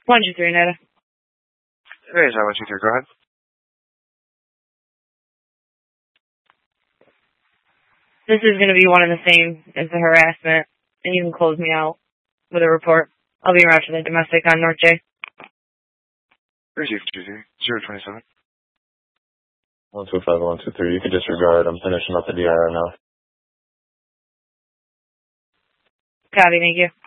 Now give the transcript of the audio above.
123, Netta. Hey, sorry, 123, go ahead. This is going to be one and the same as the harassment, and you can close me out with a report. I'll be around for the domestic on North J. Receive 027. 125, 123. You can disregard. I'm finishing up the DI right now. Copy, thank you.